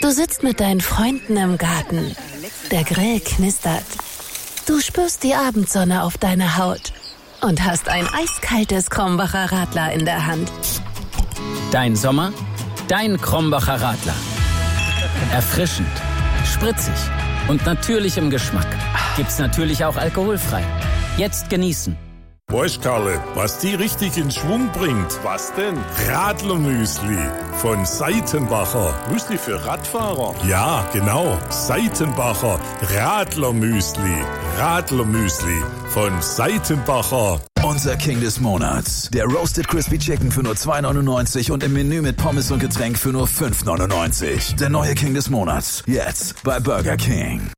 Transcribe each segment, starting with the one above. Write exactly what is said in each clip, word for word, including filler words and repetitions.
Du sitzt mit deinen Freunden im Garten. Der Grill knistert. Du spürst die Abendsonne auf deiner Haut und hast ein eiskaltes Krombacher Radler in der Hand. Dein Sommer, dein Krombacher Radler. Erfrischend, spritzig und natürlich im Geschmack. Gibt's natürlich auch alkoholfrei. Jetzt genießen. Weißt Karle, was die richtig in Schwung bringt? Was denn? Radlermüsli von Seitenbacher. Müsli für Radfahrer? Ja, genau. Seitenbacher Radlermüsli. Radlermüsli von Seitenbacher. Unser King des Monats. Der Roasted Crispy Chicken für nur zwei neunundneunzig und im Menü mit Pommes und Getränk für nur fünf neunundneunzig. Der neue King des Monats. Jetzt bei Burger King.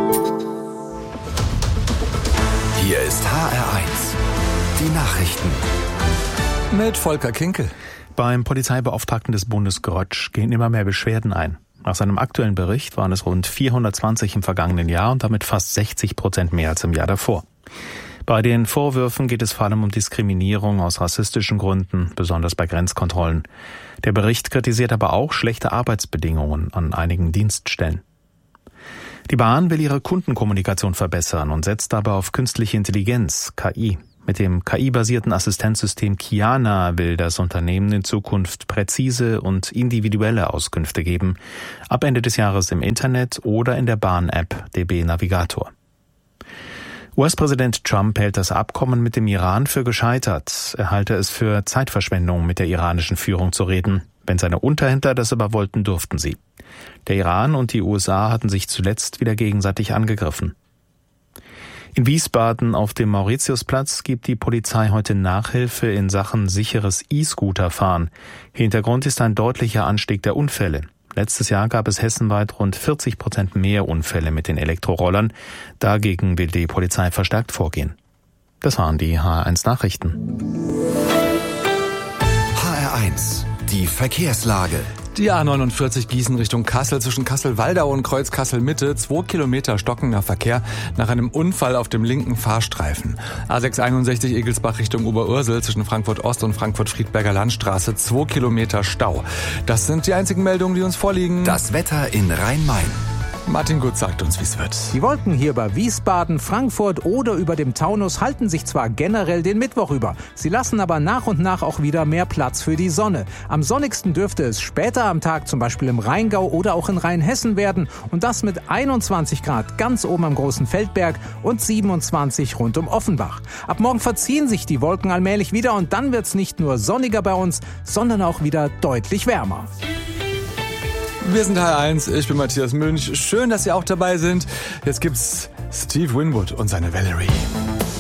Hier ist H R eins. Die Nachrichten. Mit Volker Kinkel. Beim Polizeibeauftragten des Bundes Grötsch gehen immer mehr Beschwerden ein. Nach seinem aktuellen Bericht waren es rund vierhundertzwanzig im vergangenen Jahr und damit fast sechzig Prozent mehr als im Jahr davor. Bei den Vorwürfen geht es vor allem um Diskriminierung aus rassistischen Gründen, besonders bei Grenzkontrollen. Der Bericht kritisiert aber auch schlechte Arbeitsbedingungen an einigen Dienststellen. Die Bahn will ihre Kundenkommunikation verbessern und setzt dabei auf künstliche Intelligenz, K I. Mit dem K I-basierten Assistenzsystem Kiana will das Unternehmen in Zukunft präzise und individuelle Auskünfte geben, ab Ende des Jahres im Internet oder in der Bahn-App D B Navigator. U S-Präsident Trump hält das Abkommen mit dem Iran für gescheitert. Er halte es für Zeitverschwendung, mit der iranischen Führung zu reden. Wenn seine Unterhändler das aber wollten, durften sie. Der Iran und die U S A hatten sich zuletzt wieder gegenseitig angegriffen. In Wiesbaden auf dem Mauritiusplatz gibt die Polizei heute Nachhilfe in Sachen sicheres E-Scooter-Fahren. Hintergrund ist ein deutlicher Anstieg der Unfälle. Letztes Jahr gab es hessenweit rund vierzig Prozent mehr Unfälle mit den Elektrorollern. Dagegen will die Polizei verstärkt vorgehen. Das waren die H R eins Nachrichten. H R eins. Die Verkehrslage. Die A neunundvierzig Gießen Richtung Kassel zwischen Kassel-Waldau und Kreuz Kassel-Mitte. Zwei Kilometer stockender Verkehr nach einem Unfall auf dem linken Fahrstreifen. A sechshunderteinundsechzig Egelsbach Richtung Oberursel zwischen Frankfurt-Ost und Frankfurt-Friedberger Landstraße. Zwei Kilometer Stau. Das sind die einzigen Meldungen, die uns vorliegen. Das Wetter in Rhein-Main. Martin Gut sagt uns, wie es wird. Die Wolken hier bei Wiesbaden, Frankfurt oder über dem Taunus halten sich zwar generell den Mittwoch über. Sie lassen aber nach und nach auch wieder mehr Platz für die Sonne. Am sonnigsten dürfte es später am Tag zum Beispiel im Rheingau oder auch in Rheinhessen werden. Und das mit einundzwanzig Grad ganz oben am Großen Feldberg und siebenundzwanzig rund um Offenbach. Ab morgen verziehen sich die Wolken allmählich wieder und dann wird's nicht nur sonniger bei uns, sondern auch wieder deutlich wärmer. Wir sind H R eins, ich bin Matthias Münch. Schön, dass Sie auch dabei sind. Jetzt gibt's Steve Winwood und seine Valerie.